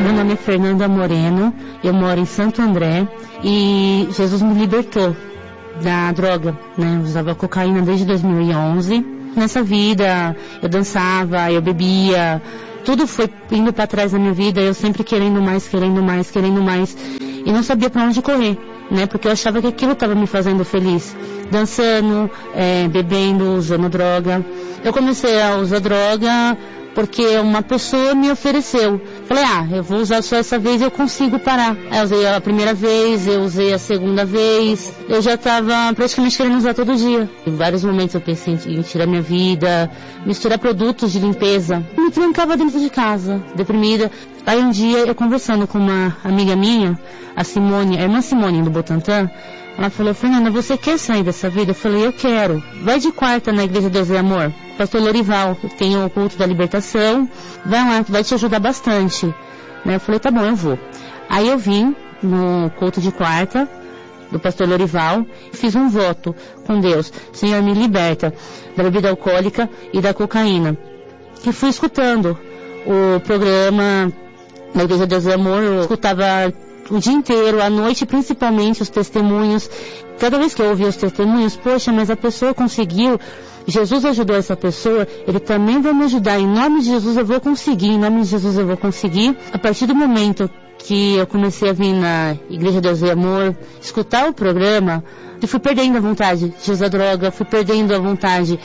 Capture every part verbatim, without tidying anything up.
Meu nome é Fernanda Moreno, eu moro em Santo André e Jesus me libertou da droga, né? Eu usava cocaína desde dois mil e onze. Nessa vida eu dançava, eu bebia, tudo foi indo para trás na minha vida, eu sempre querendo mais, querendo mais, querendo mais e não sabia para onde correr, né? Porque eu achava que aquilo estava me fazendo feliz, dançando, é, bebendo, usando droga. Eu comecei a usar droga porque uma pessoa me ofereceu. Falei, ah, eu vou usar só essa vez e eu consigo parar. Aí eu usei a primeira vez, eu usei a segunda vez, eu já estava praticamente querendo usar todo dia. Em vários momentos eu pensei em tirar minha vida, misturar produtos de limpeza. Me trancava dentro de casa, deprimida. Aí um dia eu conversando com uma amiga minha, a Simone, a irmã Simone do Butantã, ela falou, Fernanda, você quer sair dessa vida? Eu falei, eu quero. Vai de quarta na Igreja Deus e Amor. Pastor Lorival, tem o culto da libertação. Vai lá, que vai te ajudar bastante. Né? Eu falei, tá bom, eu vou. Aí eu vim no culto de quarta do pastor Lorival e fiz um voto com Deus. Senhor, me liberta da bebida alcoólica e da cocaína. E fui escutando o programa da Igreja Deus e Amor. Eu escutava o dia inteiro, à noite, principalmente os testemunhos. Cada vez que eu ouvia os testemunhos, poxa, mas a pessoa conseguiu, Jesus ajudou essa pessoa, Ele também vai me ajudar, em nome de Jesus eu vou conseguir, em nome de Jesus eu vou conseguir. A partir do momento que eu comecei a vir na Igreja Deus e Amor, escutar o programa, eu fui perdendo a vontade de usar droga, fui perdendo a vontade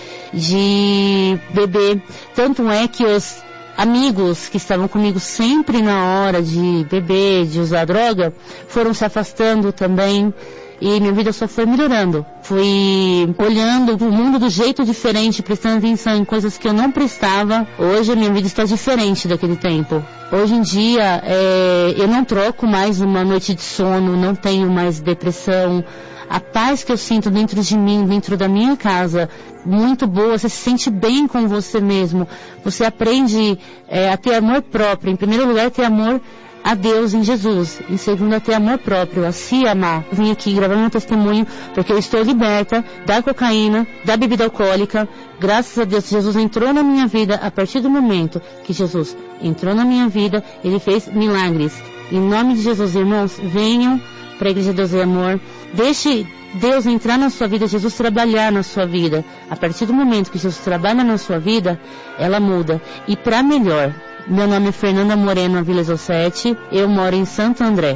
de beber. Tanto é que os amigos que estavam comigo sempre na hora de beber, de usar droga, foram se afastando também e minha vida só foi melhorando. Fui olhando o mundo do jeito diferente, prestando atenção em coisas que eu não prestava. Hoje a minha vida está diferente daquele tempo. Hoje em dia é, eu não troco mais uma noite de sono, não tenho mais depressão. A paz que eu sinto dentro de mim, dentro da minha casa, muito boa, você se sente bem com você mesmo. Você aprende é, a ter amor próprio. Em primeiro lugar, ter amor a Deus em Jesus. Em segundo, a ter amor próprio, a se amar. Eu vim aqui gravar meu testemunho porque eu estou liberta da cocaína, da bebida alcoólica. Graças a Deus, Jesus entrou na minha vida. A partir do momento que Jesus entrou na minha vida, Ele fez milagres. Em nome de Jesus, irmãos, venham para a Igreja Deus e Amor. Deixe Deus entrar na sua vida, Jesus trabalhar na sua vida. A partir do momento que Jesus trabalha na sua vida, ela muda. E para melhor. Meu nome é Fernanda Moreno, Vila Zosete. Eu moro em Santo André.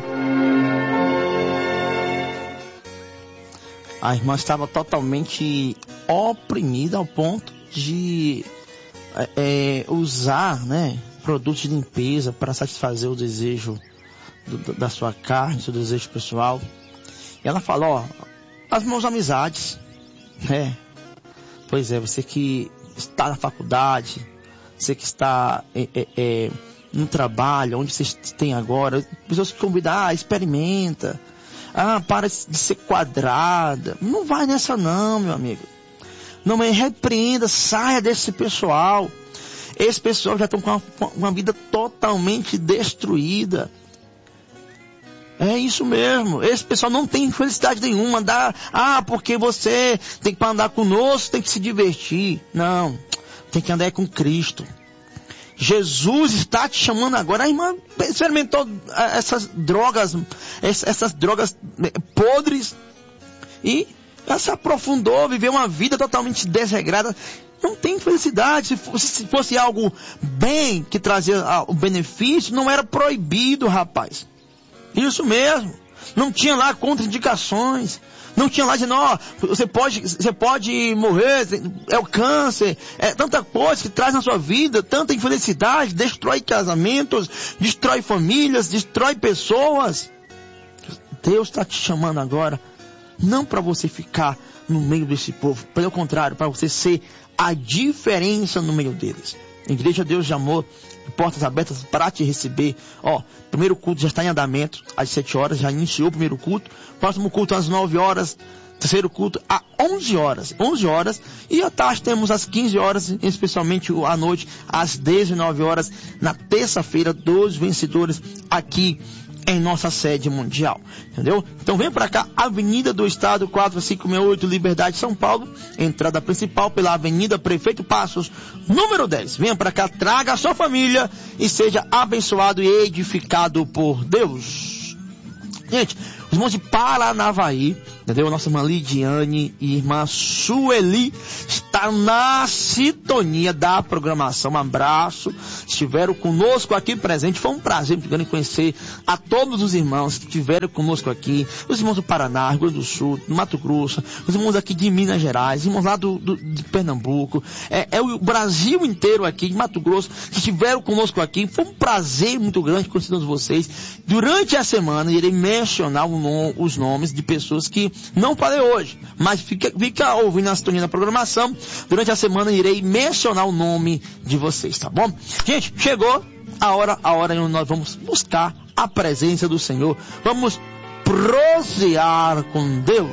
A irmã estava totalmente oprimida ao ponto de é, usar, né, produtos de limpeza para satisfazer o desejo do, da sua carne, seu desejo pessoal. E ela falou, ó, as mãos amizades, né? Pois é, você que está na faculdade, você que está é, é, é, no trabalho, onde você tem agora, pessoas que convidam, ah, experimenta, ah, para de ser quadrada. Não vai nessa não, meu amigo. Não me repreenda, saia desse pessoal. Esse pessoal já estão com uma, uma vida totalmente destruída. É isso mesmo. Esse pessoal não tem felicidade nenhuma. Andar, ah, porque você tem que andar conosco, tem que se divertir. Não. Tem que andar com Cristo. Jesus está te chamando agora. A irmã experimentou essas drogas, essas drogas podres. E ela se aprofundou, viveu uma vida totalmente desregrada. Não tem felicidade. Se fosse, se fosse algo bem que trazia o benefício, não era proibido, rapaz. Isso mesmo. Não tinha lá contraindicações. Não tinha lá dizendo, ó, você pode, você pode morrer, é o câncer, é tanta coisa que traz na sua vida, tanta infelicidade, destrói casamentos, destrói famílias, destrói pessoas. Deus está te chamando agora, não para você ficar no meio desse povo, pelo contrário, para você ser a diferença no meio deles. Igreja Deus de Amor, portas abertas para te receber. Ó, primeiro culto já está em andamento, às sete horas, já iniciou o primeiro culto. Próximo culto às nove horas, terceiro culto às onze horas. onze horas, e à tarde temos às quinze horas, especialmente à noite, às dezenove horas, na terça-feira, dos vencedores aqui em nossa sede mundial, entendeu? Então vem para cá, Avenida do Estado quatro cinco seis oito, Liberdade, São Paulo, entrada principal pela Avenida Prefeito Passos, número dez. Venha para cá, traga a sua família e seja abençoado e edificado por Deus. Gente, os irmãos de Paranavaí, entendeu? Nossa irmã Lidiane e irmã Sueli está na sintonia da programação. Um abraço. Estiveram conosco aqui presente. Foi um prazer muito grande conhecer a todos os irmãos que estiveram conosco aqui. Os irmãos do Paraná, Rio Grande do Sul, do Mato Grosso, os irmãos aqui de Minas Gerais, os irmãos lá do, do, de Pernambuco. É, é o Brasil inteiro aqui, de Mato Grosso, que estiveram conosco aqui. Foi um prazer muito grande conhecer todos vocês. Durante a semana, irei mencionar o nome, os nomes de pessoas que não falei hoje, mas fica, fica ouvindo a sintonia da programação. Durante a semana irei mencionar o nome de vocês, tá bom? Gente, chegou a hora, a hora em que nós vamos buscar a presença do Senhor. Vamos prosear com Deus.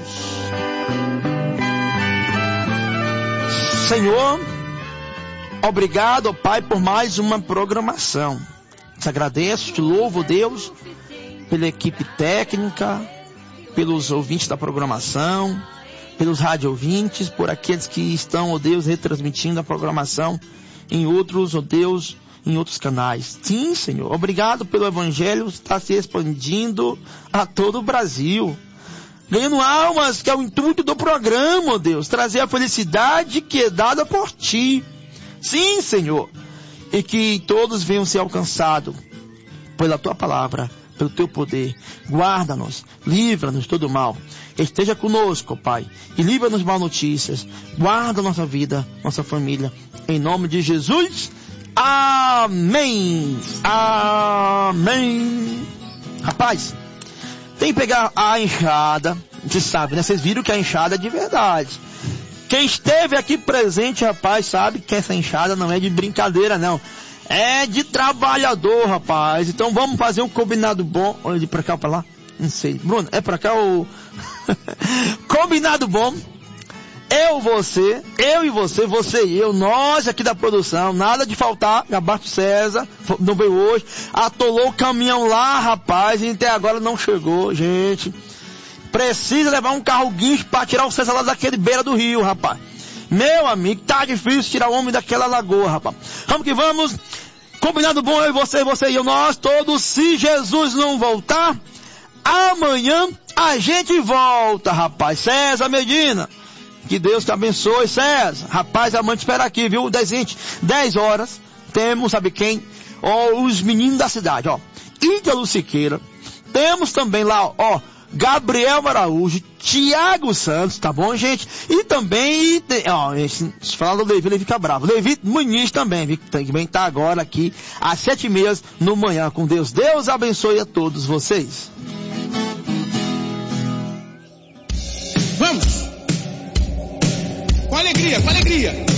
Senhor, obrigado, Pai, por mais uma programação. Te agradeço, te louvo, Deus, pela equipe técnica, pelos ouvintes da programação, pelos rádio ouvintes, por aqueles que estão, ó Deus, retransmitindo a programação em outros, ó Deus, em outros canais. Sim, Senhor, obrigado pelo Evangelho estar se expandindo a todo o Brasil, ganhando almas, que é o intuito do programa, ó Deus, trazer a felicidade que é dada por Ti. Sim, Senhor, e que todos venham ser alcançados pela Tua palavra, pelo Teu poder. Guarda-nos, livra-nos de todo mal. Esteja conosco, Pai, e livra-nos mal notícias. Guarda nossa vida, nossa família, em nome de Jesus. Amém. Amém. Rapaz, tem que pegar a enxada. Você sabe, né? Vocês viram que a enxada é de verdade. Quem esteve aqui presente, rapaz, sabe que essa enxada não é de brincadeira, não. É de trabalhador, rapaz. Então vamos fazer um combinado bom. Olha de pra cá ou pra lá? Não sei. Bruno, é pra cá ou... Combinado bom. Eu, você, eu e você, você e eu, nós aqui da produção, nada de faltar. Gabarto César, não veio hoje. Atolou o caminhão lá, rapaz, e até agora não chegou, gente. Precisa levar um carro guincho pra tirar o César lá daquele beira do rio, rapaz. Meu amigo, tá difícil tirar o homem daquela lagoa, rapaz. Vamos que vamos. Combinado bom, eu e você, você e eu, nós todos. Se Jesus não voltar, amanhã a gente volta, rapaz. César Medina, que Deus te abençoe, César. Rapaz, amanhã te espera aqui, viu? dez horas, temos, sabe quem? Ó, os meninos da cidade, ó. Ítalo Siqueira. Temos também lá, ó, Gabriel Araújo, Tiago Santos, tá bom, gente? E também, ó, se falar do Levi, ele fica bravo. Levi Muniz também, também tá agora aqui, às sete e meia no manhã com Deus. Deus abençoe a todos vocês. Vamos! Com alegria, com alegria!